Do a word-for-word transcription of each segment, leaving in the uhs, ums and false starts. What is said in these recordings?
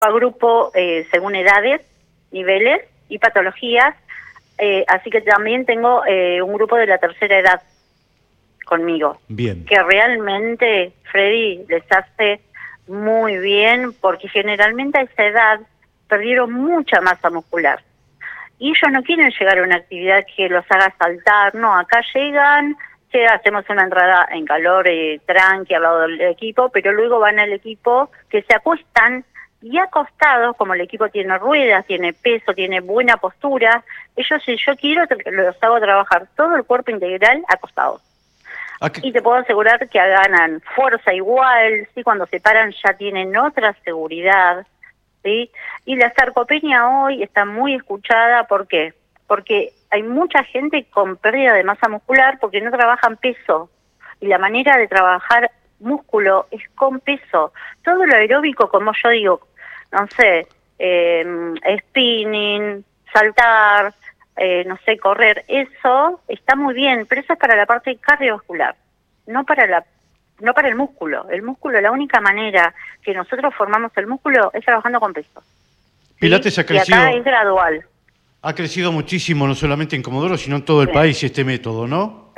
agrupo eh, según edades, niveles y patologías, eh, así que también tengo eh, un grupo de la tercera edad conmigo. Bien. Que realmente, Freddy, les hace muy bien, porque generalmente a esa edad perdieron mucha masa muscular. Y ellos no quieren llegar a una actividad que los haga saltar, no, acá llegan, que hacemos una entrada en calor eh, tranqui al lado del equipo, pero luego van al equipo que se acuestan y acostados, como el equipo tiene ruedas, tiene peso, tiene buena postura, ellos, si yo quiero, los hago trabajar todo el cuerpo integral acostados. Aquí. Y te puedo asegurar que ganan fuerza igual, ¿sí? Cuando se paran ya tienen otra seguridad, ¿sí? Y la sarcopenia hoy está muy escuchada, ¿por qué? Porque hay mucha gente con pérdida de masa muscular porque no trabajan peso. Y la manera de trabajar músculo es con peso. Todo lo aeróbico, como yo digo, no sé, eh, spinning, saltar, eh, no sé, correr, eso está muy bien, pero eso es para la parte cardiovascular, no para la no para el músculo. El músculo, la única manera que nosotros formamos el músculo es trabajando con peso. ¿Sí? Pilates ha crecido. Y acá es gradual. Ha crecido muchísimo, no solamente en Comodoro, sino en todo el Sí. país este método, ¿no?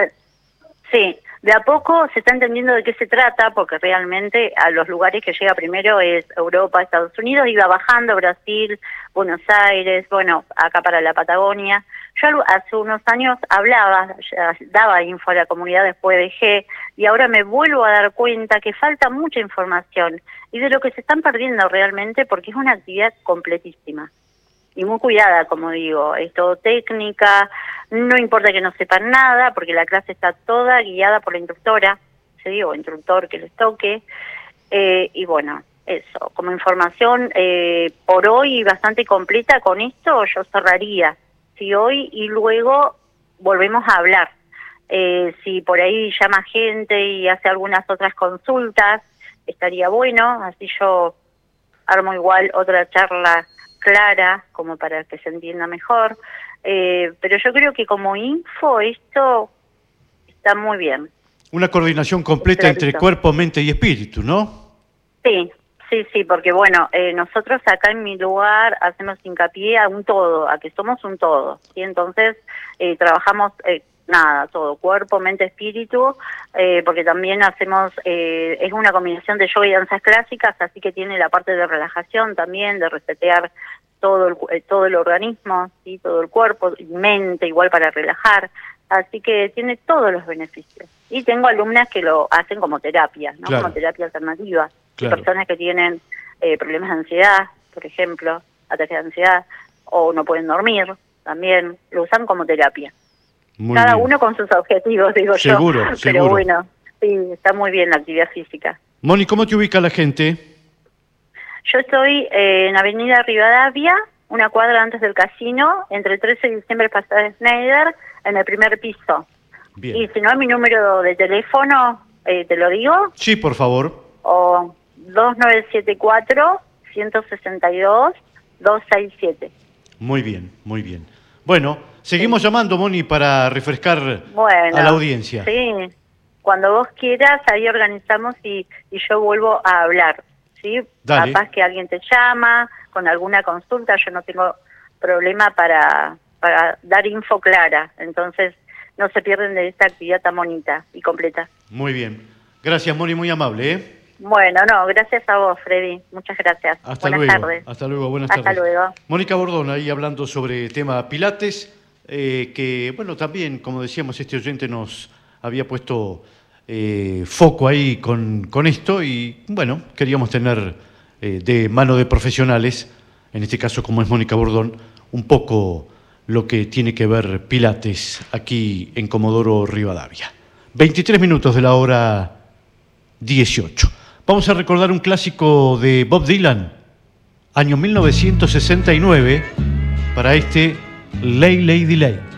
Sí, de a poco se está entendiendo de qué se trata, porque realmente a los lugares que llega primero es Europa, Estados Unidos, iba bajando Brasil, Buenos Aires, bueno, acá para la Patagonia. Yo hace unos años hablaba, daba info a la comunidad, después dejé, y ahora me vuelvo a dar cuenta que falta mucha información y de lo que se están perdiendo realmente, porque es una actividad completísima. Y muy cuidada, como digo, es todo técnica, no importa que no sepan nada, porque la clase está toda guiada por la instructora, se digo, instructor que les toque, eh, y bueno, eso, como información eh, por hoy bastante completa, con esto yo cerraría, si hoy y luego volvemos a hablar, eh, si por ahí llama gente y hace algunas otras consultas, estaría bueno, así yo armo igual otra charla clara, como para que se entienda mejor, eh, pero yo creo que como info esto está muy bien. Una coordinación completa Clarito. entre cuerpo, mente y espíritu, ¿no? Sí, sí, sí, porque bueno, eh, nosotros acá en mi lugar hacemos hincapié a un todo, a que somos un todo, ¿sí? Entonces eh, trabajamos eh, nada, todo, cuerpo, mente, espíritu, eh, porque también hacemos, eh, es una combinación de yoga y danzas clásicas, así que tiene la parte de relajación también, de resetear todo el, eh, todo el organismo, ¿sí? Todo el cuerpo, y mente igual para relajar, así que tiene todos los beneficios. Y tengo alumnas que lo hacen como terapia, ¿no? Claro. Como terapia alternativa. Claro. Personas que tienen eh, problemas de ansiedad, por ejemplo, ataques de ansiedad, o no pueden dormir, también lo usan como terapia. Muy Cada bien. uno con sus objetivos, digo Seguro, yo. Pero seguro. bueno, sí, está muy bien la actividad física. Moni, ¿cómo te ubica la gente? Yo estoy eh, en Avenida Rivadavia, una cuadra antes del casino, entre el trece de diciembre y Pasada Schneider, en el primer piso. Bien. Y si no, mi número de teléfono, eh, ¿te lo digo? Sí, por favor. O dos nueve siete cuatro, uno seis dos, dos seis siete. Muy bien, muy bien. Bueno, seguimos sí. llamando, Moni, para refrescar bueno, a la audiencia. Sí, cuando vos quieras, ahí organizamos y, y yo vuelvo a hablar, ¿sí? Dale. Capaz que alguien te llama con alguna consulta, yo no tengo problema para, para dar info clara, entonces no se pierden de esta actividad tan bonita y completa. Muy bien. Gracias, Moni, muy amable, ¿eh? Bueno, no, gracias a vos, Freddy. Muchas gracias. Hasta buenas luego. tardes. Hasta luego, buenas Hasta tardes. luego. Mónica Bordón, ahí hablando sobre tema Pilates, eh, que, bueno, también, como decíamos, este oyente nos había puesto eh, foco ahí con, con esto y, bueno, queríamos tener eh, de mano de profesionales, en este caso como es Mónica Bordón, un poco lo que tiene que ver Pilates aquí en Comodoro Rivadavia. veintitrés minutos de la hora dieciocho. Vamos a recordar un clásico de Bob Dylan, año mil novecientos sesenta y nueve, para este Lay Lady Lay.